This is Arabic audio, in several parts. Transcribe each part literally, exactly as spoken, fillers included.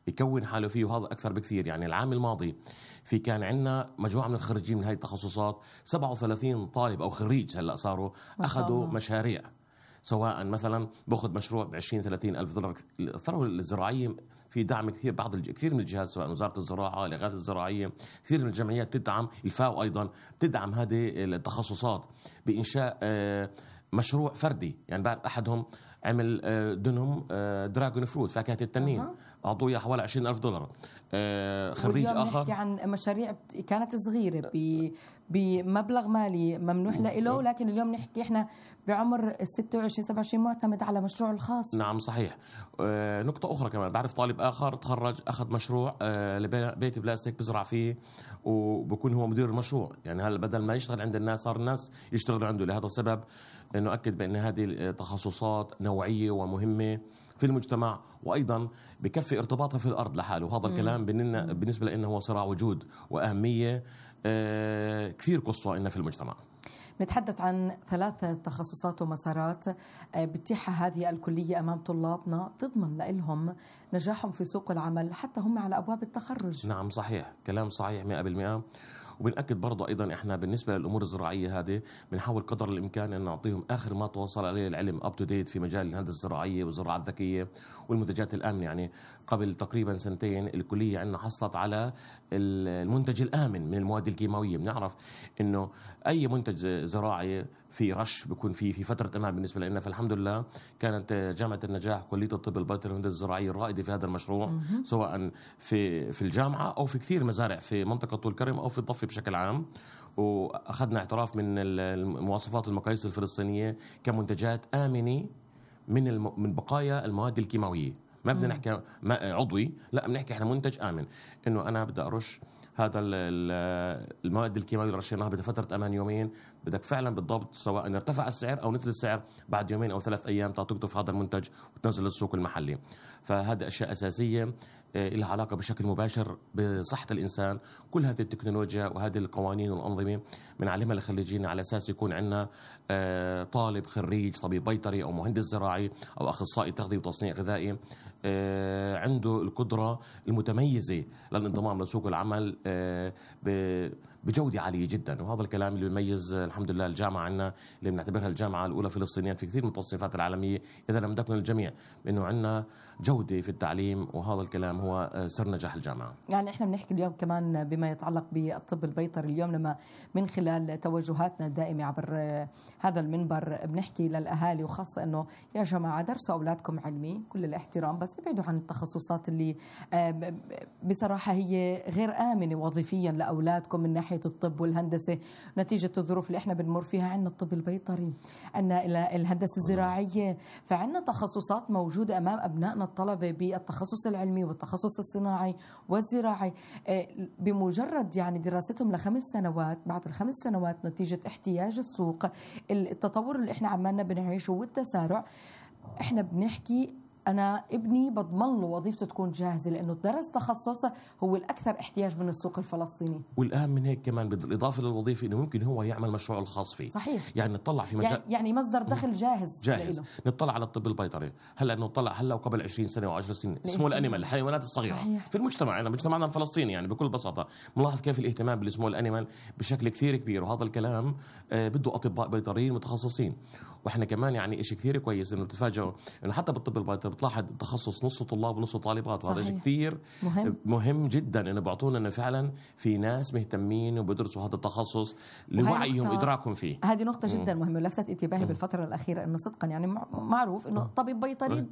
يكون حاله فيه، وهذا أكثر بكثير. يعني العام الماضي في كان عندنا مجموعة من الخريجين من هاي التخصصات، سبعة وثلاثين طالب أو خريج هلأ صاروا أخذوا مشاريع، سواء مثلا باخذ مشروع ب عشرين ثلاثين ألف دولار. الثروة الزراعية في دعم كثير، بعض كثير من الجهات سواء وزارة الزراعة، الإغاثة الزراعية، كثير من الجمعيات تدعم، الفاو أيضا تدعم هذه التخصصات بإنشاء مشروع فردي. يعني بعد أحدهم عمل دنهم دراغون فروت، فاكهة التنين، أعطوه إياه حوالي عشرين ألف دولار. خريج آخر نحكي عن مشاريع كانت صغيرة بمبلغ مالي ممنوح له، لكن اليوم نحكي إحنا بعمر ستة وعشرين سبعة وعشرين معتمد على مشروع الخاص. نعم صحيح. نقطة أخرى كمان، بعرف طالب آخر تخرج أخذ مشروع لبيت بلاستيك بزرع فيه وبكون هو مدير المشروع. يعني هلا بدل ما يشتغل عند الناس صار الناس يشتغلوا عنده. لهذا السبب إنه أكد بأن هذه التخصصات نوعية ومهمة في المجتمع، وأيضا بكفي ارتباطها في الأرض لحاله. وهذا الكلام بالنسبة لنا هو صراع وجود وأهمية كثير قصوى إنه في المجتمع. نتحدث عن ثلاث تخصصات ومسارات بتتيحها هذه الكلية أمام طلابنا تضمن لهم نجاحهم في سوق العمل حتى هم على أبواب التخرج. نعم صحيح، كلام صحيح مئة بالمئة. وبنأكد برضو أيضا إحنا بالنسبة للأمور الزراعية هذه بنحاول قدر الإمكان أن نعطيهم آخر ما توصل عليه العلم up to date في مجال الهندسة الزراعية والزراعة الذكية والمنتجات الآمنة. يعني قبل تقريبا سنتين الكلية عندنا حصلت على المنتج الآمن من المواد الكيماوية. بنعرف إنه أي منتج زراعي في رش بيكون فيه في فترة أمان بالنسبة لنا. فالحمد لله كانت جامعة النجاح كلية الطب البيطري والهندسة الزراعية الرائدة في هذا المشروع، سواء في في الجامعة أو في كثير مزارع في منطقة طول كرم أو في الضفة بشكل عام. وأخذنا اعتراف من المواصفات المقاييس الفلسطينية كمنتجات آمنة من الم... من بقايا المواد الكيماوية. ما بدنا نحكي عضوي، لا بنحكي احنا منتج آمن. إنه أنا بدي أرش هذا المواد الكيماوية اللي رشيناها بدها فترة أمان يومين، بدك فعلا بالضبط سواء ارتفع السعر أو نزل السعر بعد يومين أو ثلاث أيام تقطف هذا المنتج وتنزل السوق المحلي. فهذا أشياء أساسية لها علاقة بشكل مباشر بصحة الإنسان. كل هذه التكنولوجيا وهذه القوانين والأنظمة بنعلمها لخريجين على أساس يكون عندنا طالب خريج طبيب بيطري أو مهندس زراعي أو أخصائي تغذية وتصنيع غذائي عنده القدرة المتميزة للانضمام لسوق العمل بجودة عالية جدا. وهذا الكلام اللي بيميز الحمد لله الجامعة عنا اللي بنعتبرها الجامعة الأولى فلسطينيا في كثير من التصنيفات العالمية إذا لم تكن الجميع، إنه عنا جودة في التعليم. وهذا الكلام هو سر نجاح الجامعة. يعني إحنا بنحكي اليوم كمان بما يتعلق بالطب البيطري. اليوم لما من خلال توجهاتنا الدائمة عبر هذا المنبر بنحكي للأهالي وخاصة إنه يا جماعة درسوا أولادكم علمي كل الاحترام، بس ابعدوا عن التخصصات اللي بصراحة هي غير آمنة وظيفيا لأولادكم من ناحية الطب والهندسة نتيجة الظروف اللي إحنا بنمر فيها. عنا الطب البيطري، عنا الهندسة الزراعية، فعنا تخصصات موجودة أمام أبنائنا الطلبة بالتخصص العلمي والتخصص الصناعي والزراعي. بمجرد يعني دراستهم لخمس سنوات، بعد الخمس سنوات نتيجة احتياج السوق، التطور اللي إحنا عمالنا بنعيشه والتسارع، إحنا بنحكي أنا ابني بضمن له وظيفته تكون جاهزة لأنه درس تخصصه هو الأكثر احتياج من السوق الفلسطيني. والأهم من هيك كمان بالإضافة للوظيفة إنه ممكن هو يعمل مشروع الخاص فيه. صحيح. يعني نطلع في مجال يعني مصدر دخل جاهز جاهز لإله. نطلع على الطب البيطري هلا إنه نطلع هلا وقبل عشرين سنة أو عشر سنين اسمه الأنيمال الحيوانات الصغيرة. صحيح. في المجتمع يعني مجتمعنا الفلسطيني يعني بكل بساطة ملاحظ كيف الاهتمام بالاسمه الأنيمال بشكل كثير كبير. وهذا الكلام بده أطباء بيطريين متخصصين. واحنا كمان يعني إشي كثير كويس انه بتتفاجئوا انه حتى بالطب البيطري بتلاحظ تخصص نص طلاب ونص طالبات. وهذا شيء كثير مهم. مهم جدا انه بيعطونا انه فعلا في ناس مهتمين وبيدرسوا هذا التخصص لوعيهم ادراكهم فيه. هذه نقطة مم. جدا مهمة لفتت انتباهي بالفترة الأخيرة انه صدقا يعني معروف انه طبيب بيطري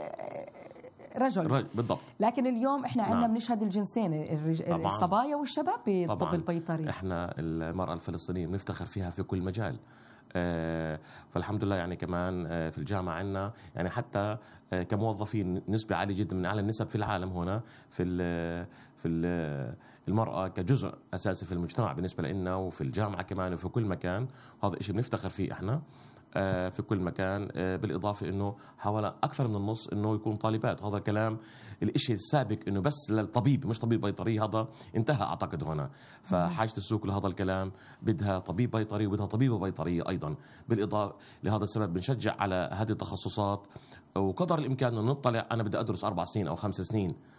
رجل. رجل بالضبط. لكن اليوم احنا عندنا نعم. بنشهد الجنسين الصبايا والشباب بالطب البيطري. احنا المرأة الفلسطينية بنفتخر فيها في كل مجال. آه فالحمد لله يعني كمان آه في الجامعة عندنا يعني حتى آه كموظفين نسبة عالية جدا من أعلى النسب في العالم هنا في ال في ال المرأة كجزء أساسي في المجتمع بالنسبة لنا وفي الجامعة كمان وفي كل مكان. هذا إشي بنفتخر فيه إحنا آه في كل مكان. آه بالإضافة إنه حوالي أكثر من النص إنه يكون طالبات. هذا الكلام الإشي السابق إنه بس للطبيب مش طبيب بيطري هذا انتهى أعتقد هنا. فحاجة السوق لهذا الكلام بدها طبيب بيطري وبدها طبيبة بيطرية أيضا. بالإضافة لهذا السبب بنشجع على هذه التخصصات وقدر الإمكان أن نطلع. أنا بدي أدرس أربع سنين أو خمس سنين